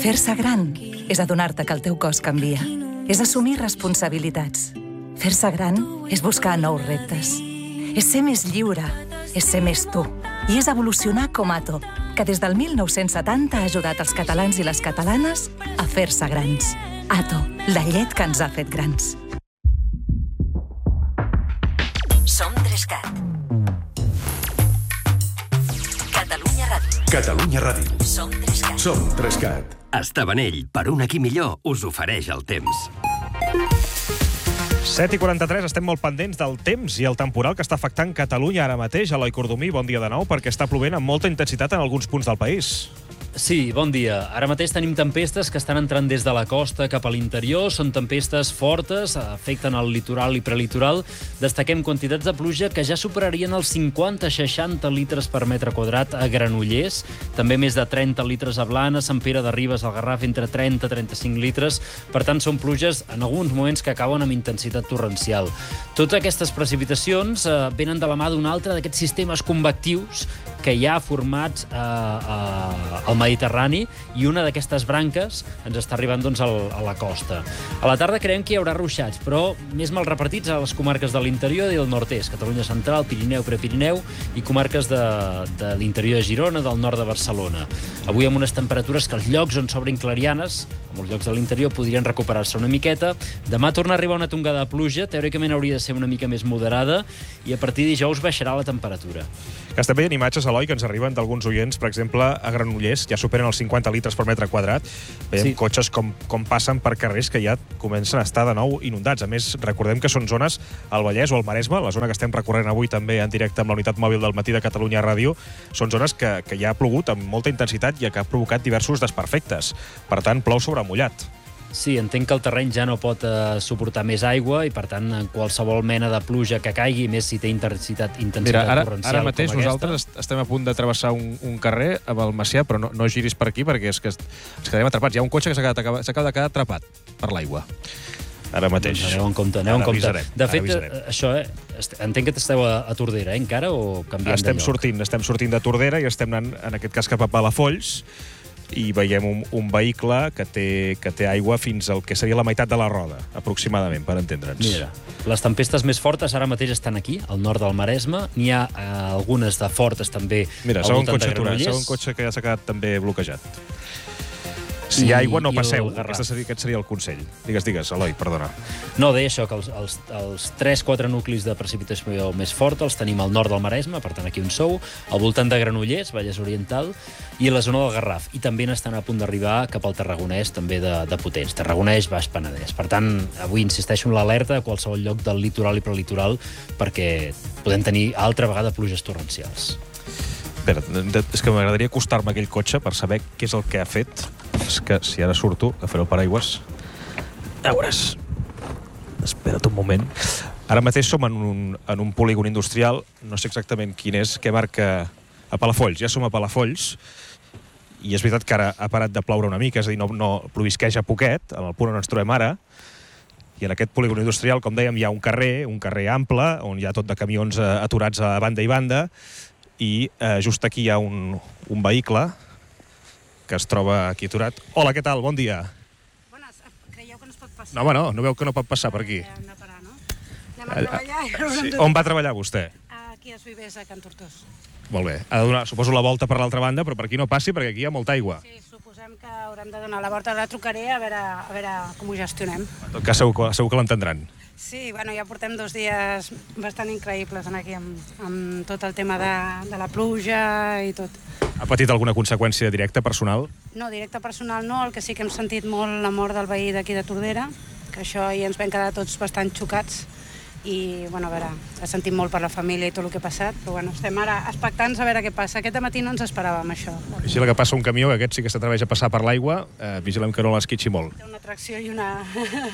Fer-se gran és adonar-te que el teu cos canvia. És assumir responsabilitats. Fer-se gran és buscar nous reptes. És ser més lliure. És ser més tu. I és evolucionar com Ato, que des del 1970 ha ajudat els catalans i les catalanes a fer-se grans. Ato, la llet que ens ha fet grans. Som 3CAT. Catalunya Ràdio. Catalunya Ràdio. Som 3CAT. Som 3CAT. Estabanell, per un aquí millor, us ofereix el temps. 7:43, estem molt pendents del temps i el temporal que està afectant Catalunya ara mateix. Eloi Cordomí, bon dia de nou, perquè està plovent amb molta intensitat en alguns punts del país. Sí, bon dia. Ara mateix tenim tempestes que estan entrant des de la costa cap a l'interior. Són tempestes fortes, afecten el litoral i prelitoral. Destaquem quantitats de pluja que ja superarien els 50-60 litres per metre quadrat a Granollers. També més de 30 litres a Blanes, Sant Pere de Ribes, al Garraf, entre 30-35 litres. Per tant, són pluges en alguns moments que cauen amb intensitat torrencial. Totes aquestes precipitacions venen de la mà d'un altre d'aquests sistemes convectius que hi ha formats al Mediterrani, i una d'aquestes branques ens està arribant doncs, a la costa. A la tarda creiem que hi haurà ruixats, però més mal repartits a les comarques de l'interior i del nord-est, Catalunya central, Pirineu, Prepirineu i comarques de l'interior de Girona, del nord de Barcelona. Avui amb unes temperatures que els llocs on s'obrin clarianes, a molts llocs de l'interior, podrien recuperar-se una miqueta. Demà torna a arribar una tongada de pluja, teòricament hauria de ser una mica més moderada, i a partir de dijous baixarà la temperatura. Que estem veient imatges, Eloi, que ens arriben d'alguns oients, per exemple, a Granollers, ja superen els 50 litres per metre quadrat. Veiem cotxes com passen per carrers que ja comencen a estar de nou inundats. A més, recordem que són zones al Vallès o al Maresme, la zona que estem recorrent avui també en directe amb la unitat mòbil del matí de Catalunya Ràdio, són zones que ja ha plogut amb molta intensitat i que ha provocat diversos desperfectes. Per tant, plou sobre mullat. Sí, entenc que el terreny ja no pot suportar més aigua i, per tant, qualsevol mena de pluja que caigui, més si té intensitat Mira, torrencial. Ara mateix nosaltres estem a punt de travessar un carrer amb el Macià, però no giris per aquí perquè és que ens quedarem atrapats. Hi ha un cotxe que s'acaba de quedar atrapat per l'aigua. Ara mateix. Doncs aneu en compte. De fet, això, entenc que esteu a Tordera, encara, o canviem de lloc? Estem sortint de Tordera i estem anant, en aquest cas, cap a Palafolls, i veiem un vehicle que té aigua fins al que seria la meitat de la roda, aproximadament, per entendre'ns. Mira, les tempestes més fortes ara mateix estan aquí, al nord del Maresme. N'hi ha algunes de fortes també al voltant de Granollers. Segon cotxe que ja s'ha quedat també bloquejat. Si hi ha aigua, no passeu. Aquest seria el consell. Digues, Eloi, perdona. No, deia això, que els 3-4 nuclis de precipitació més forta els tenim al nord del Maresme, per tant, aquí on sou, al voltant de Granollers, Vallès Oriental, i a la zona del Garraf. I també n'estan a punt d'arribar cap al Tarragonès, també de potents. Tarragonès, Baix Penedès. Per tant, avui insisteixo en l'alerta a qualsevol lloc del litoral i prelitoral, perquè podem tenir altra vegada pluges torrencials. Espera, és que m'agradaria acostar-me a aquell cotxe per saber què és el que ha fet. És que si ara surto, agafaré el paraigües. A veuràs. Espera't un moment. Ara mateix som en un polígon industrial, no sé exactament quin és, que marca a Palafolls. Ja som a Palafolls, i és veritat que ara ha parat de ploure una mica, és a dir, no plovisqueja poquet, en el punt on ens trobem ara, i en aquest polígon industrial, com dèiem, hi ha un carrer ample, on hi ha tot de camions aturats a banda i banda, i just aquí hi ha un vehicle que es troba aquí aturat. Hola, què tal? Bon dia. Bones, creieu que no es pot passar? No, home, no veu que no pot passar per aquí. Hem de parar, no? Anem a treballar. On va treballar vostè? Aquí a Suïbes, a Can Tortós. Molt bé. Ha de donar, suposo, la volta per l'altra banda, però per aquí no passi, perquè aquí hi ha molta aigua. Sí, suposem que haurem de donar la volta. Ara trucaré a veure com ho gestionem. En tot cas, segur que l'entendran. Sí, bueno, ja portem 2 dies bastant increïbles aquí amb tot el tema de la pluja i tot. Ha patit alguna conseqüència directa, personal? No, directe personal no, el que sí que hem sentit molt la mort del veí d'aquí de Tordera, que això ja ens vam quedar tots bastant xocats, i, bueno, a veure, ha sentit molt per la família i tot el que ha passat, però, bueno, estem ara expectants a veure què passa. Aquest matí no ens esperàvem això. Vigila que passa un camió, que aquest sí que s'atreveix a passar per l'aigua, vigilem que no l'esquitxi molt. Té una tracció i una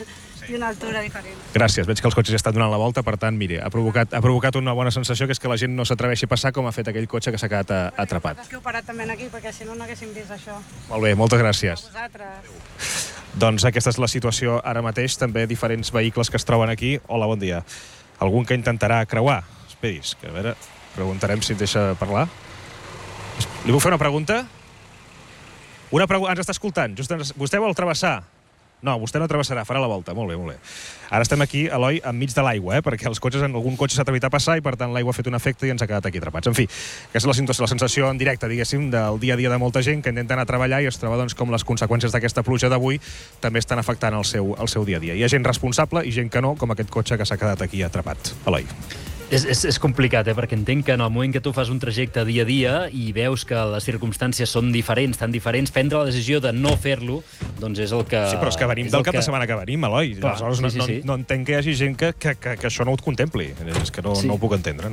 altura diferent. Gràcies, veig que els cotxes ja estan donant la volta, per tant, mire, ha provocat una bona sensació, que és que la gent no s'atreveixi a passar com ha fet aquell cotxe que s'ha quedat atrapat. És que heu parat també aquí, perquè si no, no haguéssim vist això. Molt bé, moltes gràcies. A vosaltres. Doncs aquesta és la situació ara mateix, també diferents vehicles que es troben aquí. Hola, bon dia. Algun que intentarà creuar? Esperis, que a veure, preguntarem si et deixa parlar. Li puc fer una pregunta? Una pregunta, ens està escoltant. Vostè vol travessar? No, vostè no travessarà, farà la volta. Molt bé, molt bé. Ara estem aquí, Eloi, enmig de l'aigua, perquè els cotxes, algun cotxe s'ha atrevit a passar i, per tant, l'aigua ha fet un efecte i ens ha quedat aquí atrapats. En fi, aquesta és la sensació en directe, diguéssim, del dia a dia de molta gent que intenta anar a treballar i es troba doncs, com les conseqüències d'aquesta pluja d'avui també estan afectant el seu dia a dia. Hi ha gent responsable i gent que no, com aquest cotxe que s'ha quedat aquí atrapat. Eloi. És complicat, perquè entenc que en el moment que tu fas un trajecte dia a dia i veus que les circumstàncies són diferents, tan diferents, prendre la decisió de no fer-lo, doncs és el que... Sí, però és que venim del cap de setmana que venim, Eloi. Aleshores, no entenc que hi hagi gent que això no ho contempli. És que no ho puc entendre,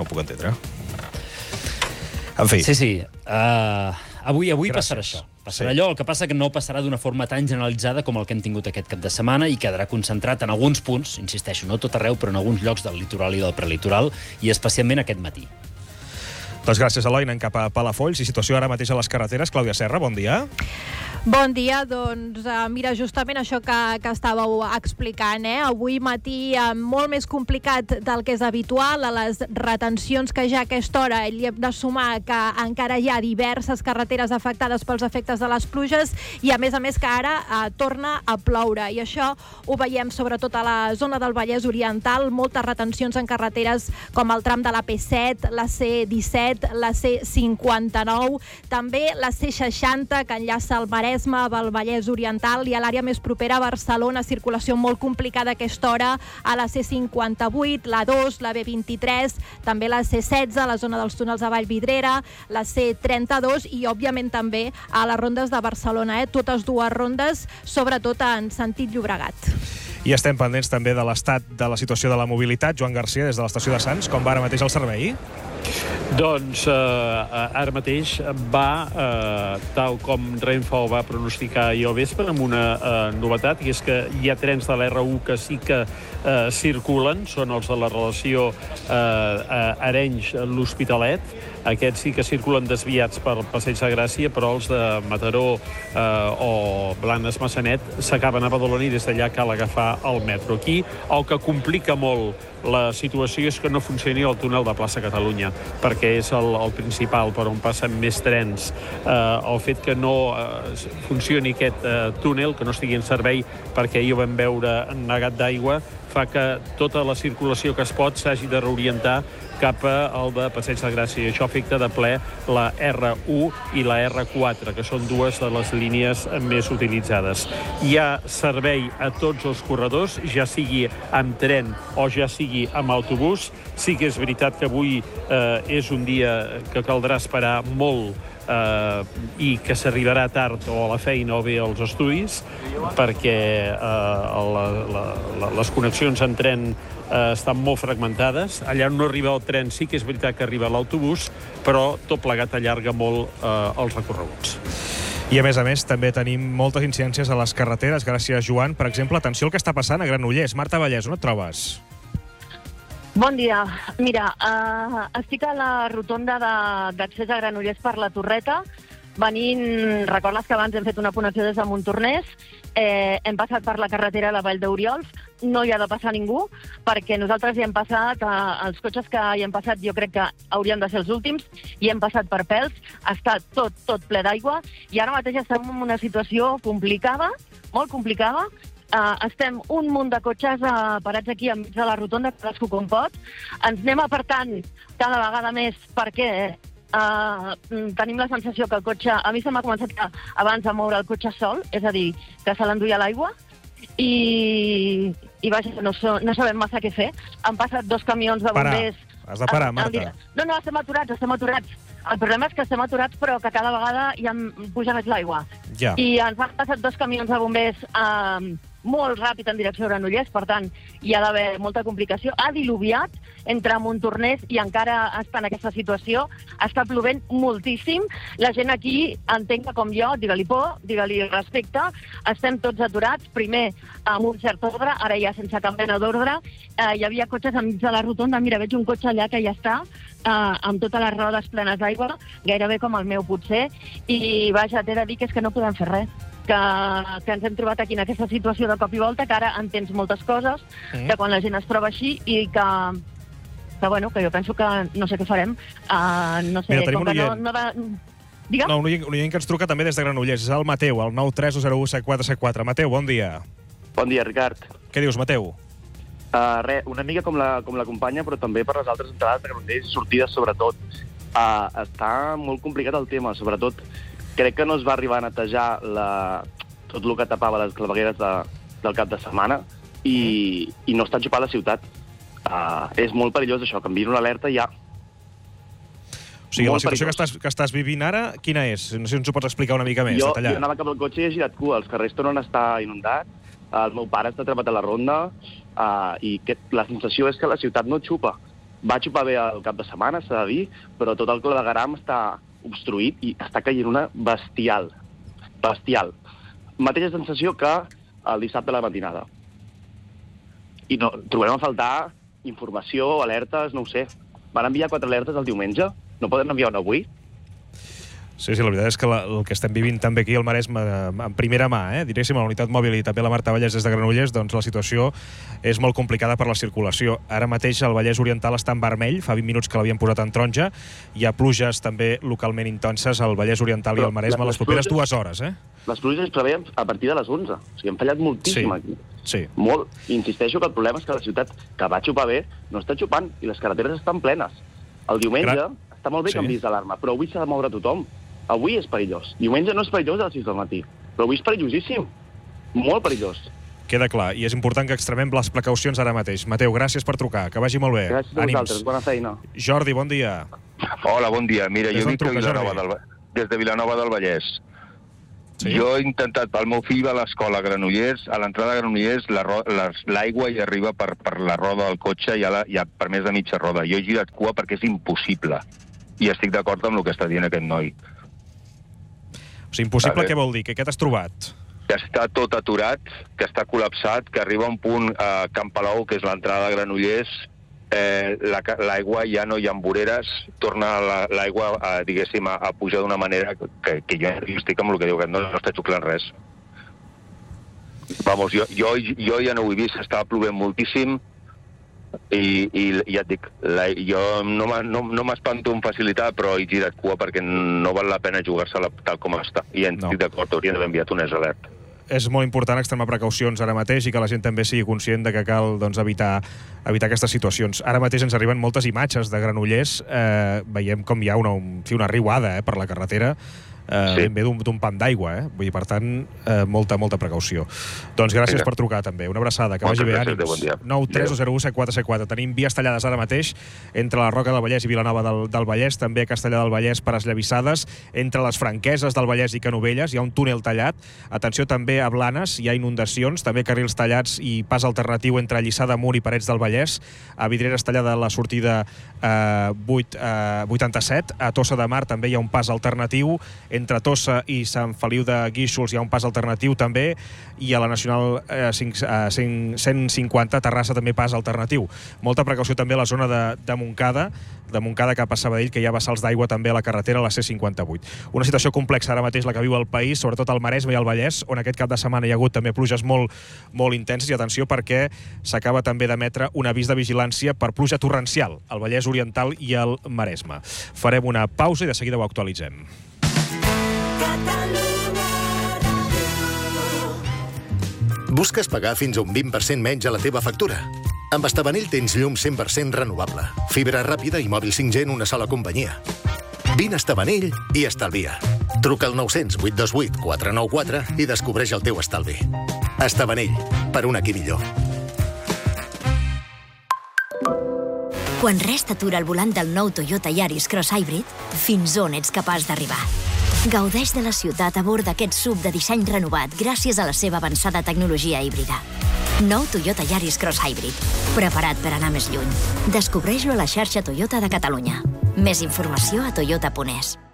En fi. Sí. Avui passarà això. Passarà allò, el que passa que no passarà d'una forma tan generalitzada com el que hem tingut aquest cap de setmana i quedarà concentrat en alguns punts, insisteixo, no tot arreu, però en alguns llocs del litoral i del prelitoral, i especialment aquest matí. Doncs gràcies, Eloi. Anem cap a Palafolls i situació ara mateix a les carreteres. Clàudia Serra, bon dia. Bon dia, doncs mira, justament això que estàveu explicant, avui matí molt més complicat del que és habitual, a les retencions que ja a aquesta hora hi hem de sumar que encara hi ha diverses carreteres afectades pels efectes de les pluges i a més que ara torna a ploure i això ho veiem sobretot a la zona del Vallès Oriental, moltes retencions en carreteres com el tram de la P7, la C17, la C59, també la C60 que enllaça el Maresme amb el Vallès Oriental i a l'àrea més propera a Barcelona, circulació molt complicada a aquesta hora a la C58, la 2, la B23, també la C16, la zona dels túnels de Vallvidrera, la C32 i, òbviament, també a les rondes de Barcelona, totes dues rondes, sobretot en sentit Llobregat. I estem pendents també de l'estat de la situació de la mobilitat. Joan Garcia, des de l'estació de Sants, com va ara mateix el servei? Doncs ara mateix va, tal com Renfe ho va pronosticar ahir al vespre, amb una novetat, i és que hi ha trens de l'R1 que sí que circulen, són els de la relació Arenys-l'Hospitalet. Aquests sí que circulen desviats per Passeig de Gràcia, però els de Mataró o Blanes-Massanet s'acaben a Badalona i des d'allà cal agafar el metro. Aquí el que complica molt la situació és que no funcioni el túnel de Plaça Catalunya, perquè és el principal per on passen més trens. El fet que no funcioni aquest túnel, que no estigui en servei perquè ahir ho vam veure negat d'aigua, fa que tota la circulació que es pot s'hagi de reorientar cap al de Passeig de Gràcia. I això afecta de ple la R1 i la R4, que són dues de les línies més utilitzades. Hi ha servei a tots els corredors, ja sigui amb tren o ja sigui amb autobús. Sí que és veritat que avui és un dia que caldrà esperar molt i que s'arribarà tard o a la feina o bé als estudis, perquè les connexions en tren estan molt fragmentades. Allà on no arriba el tren sí que és veritat que arriba l'autobús, però tot plegat allarga molt els recorreguts. I a més també tenim moltes incidències a les carreteres. Gràcies, Joan. Per exemple, atenció al que està passant a Granollers. Marta Vallès, on et trobes? Bon dia. Mira, estic a la rotonda d'accés a Granollers per la Torreta, venint, recordes que abans hem fet una connexió des de Montornès, hem passat per la carretera a la Vall d'Oriols, no hi ha de passar ningú, perquè nosaltres hi hem passat, els cotxes que hi hem passat jo crec que haurien de ser els últims, i hem passat per pèls, està tot ple d'aigua, i ara mateix estem en una situació complicada, molt complicada. Estem un munt de cotxes parats aquí enmig de la rotonda, cadascú com pot. Ens anem apartant cada vegada més perquè tenim la sensació que el cotxe... A mi se m'ha començat abans a moure el cotxe sol, és a dir, que se l'enduia l'aigua, i vaja, no sabem massa què fer. Han passat 2 camions de bombers... Has de parar, Marta. No, estem aturats. El problema és que estem aturats, però que cada vegada ja puja més l'aigua. Ja. I ens han passat 2 camions de bombers molt ràpid en direcció a Granollers, per tant, hi ha d'haver molta complicació. Ha diluviat entre Montornès i encara està en aquesta situació. Està plovent moltíssim. La gent aquí, entenc que com jo, digue-li por, digue-li respecte, estem tots aturats, primer amb un cert ordre, ara ja sense cap mena d'ordre. Hi havia cotxes enmig de la rotonda, mira, veig un cotxe allà que ja està, amb totes les rodes plenes d'aigua, gairebé com el meu potser, i vaja, t'he de dir que és que no podem fer res. Que ens hem trobat aquí en aquesta situació de cop i volta, que ara entens moltes coses, que quan la gent es troba així i que jo penso que no sé què farem. No sé, mira, tenim com que Digue'm. No, un oient que ens truca també des de Granollers. És el Mateu, el 930174774. Mateu, bon dia. Bon dia, Ricard. Què dius, Mateu? Una mica com la companya, però també per les altres entrades de Granollers i sortides, sobretot. Està molt complicat el tema, sobretot. Crec que no es va arribar a netejar tot el que tapava les clavegueres del cap de setmana i no està enxupat la ciutat. És molt perillós això, que enviïn una alerta ja. O sigui, la situació que estàs vivint ara, quina és? No sé si ens ho pots explicar una mica més, detallat. Jo anava cap al cotxe i he girat cua. Els carrers tornen a estar inundats. El meu pare està atrapat a la ronda i la sensació és que la ciutat no xupa. Va xupar bé el cap de setmana, s'ha de dir, però tot el clavegueram està obstruït i està caient una bestial. Bestial. Mateixa sensació que el dissabte a la matinada. I trobem a faltar informació, alertes, no ho sé. Van enviar 4 alertes el diumenge. No poden enviar una avui? Sí, la veritat és que el que estem vivint també aquí al Maresme en primera mà, diguéssim, a la unitat mòbil i també la Marta Vallès des de Granollers, doncs la situació és molt complicada per la circulació. Ara mateix el Vallès Oriental està en vermell, fa 20 minuts que l'havien posat en taronja, hi ha pluges també localment intenses al Vallès Oriental i al Maresme les properes 2 hores. Les pluges es preveien a partir de les 11, o sigui, hem fallat moltíssim aquí. Sí. Molt. Insisteixo que el problema és que la ciutat, que va xupar bé, no està xupant i les carreteres estan plenes. El diumenge està molt bé que enviïs l'alarma, però avui s'ha de moure tothom. Avui és perillós. Diumenge no és perillós a les 6 del matí, però avui és perillosíssim. Molt perillós. Queda clar, i és important que extremem les precaucions ara mateix. Mateu, gràcies per trucar, que vagi molt bé. Gràcies a vosaltres, bona feina. Jordi, bon dia. Hola, bon dia. Mira, jo vinc des de Vilanova del Vallès. Sí? Jo he intentat, el meu fill va a l'escola a Granollers, a l'entrada de Granollers l'aigua hi arriba per la roda del cotxe, ja per més de mitja roda. Jo he girat cua perquè és impossible. I estic d'acord amb el que està dient aquest noi. O sigui, impossible què vol dir? Què t'has trobat? Que està tot aturat, que està col·lapsat, que arriba un punt a Camp Palou, que és l'entrada de Granollers, l'aigua ja no hi ha voreres, torna l'aigua, diguéssim, a pujar d'una manera que jo estic amb el que diu, que no està xuclant res. Vamos, jo ja no ho he vist, estava plovent moltíssim, i ja et dic, jo no m'espanto amb facilitat, però he girat cua perquè no val la pena jugar-se-la tal com està. I estic d'acord, haurien d'haver enviat un alert. És molt important extremar precaucions ara mateix i que la gent també sigui conscient de que cal evitar aquestes situacions. Ara mateix ens arriben moltes imatges de Granollers, veiem com hi ha una riuada per la carretera, ben bé d'un pam d'aigua, vull dir, per tant, molta precaució. Doncs gràcies per trucar també, una abraçada, que vagi bé, ànims. 930174774. Tenim vies tallades ara mateix entre la Roca del Vallès i Vilanova del Vallès, també a Castellar del Vallès per Esllavissades, entre les Franqueses del Vallès i Canovelles hi ha un túnel tallat. Atenció també a Blanes, hi ha inundacions, també carrils tallats i pas alternatiu entre Lliçà d'Amunt i Parets del Vallès, a Vidreres tallada la sortida 87, a Tossa de Mar també hi ha un pas alternatiu, entre Tossa i Sant Feliu de Guíxols hi ha un pas alternatiu també, i a la Nacional 150 Terrassa també pas alternatiu. Molta precaució també a la zona de Montcada cap a Sabadell, que hi ha vessals d'aigua també a la carretera, a la C58. Una situació complexa ara mateix la que viu el país, sobretot al Maresme i al Vallès, on aquest cap de setmana hi ha hagut també pluges molt intenses, i atenció perquè s'acaba també d'emetre un avís de vigilància per pluja torrencial al Vallès Oriental i al Maresme. Farem una pausa i de seguida ho actualitzem. Busques pagar fins a un 20% menys a la teva factura? Amb Estabanell tens llum 100% renovable, fibra ràpida i mòbil 5G en una sola companyia. Vine a Estabanell i estalvia. Truca al 900 828 494 i descobreix el teu estalvi. Estabanell, per un aquí millor. Quan res t'atura al volant del nou Toyota Yaris Cross Hybrid, fins on ets capaç d'arribar? Gaudeix de la ciutat a bord d'aquest SUV de disseny renovat gràcies a la seva avançada tecnologia híbrida. Nou Toyota Yaris Cross Hybrid, preparat per anar més lluny. Descobreix-lo a la xarxa Toyota de Catalunya. Més informació a toyota.es.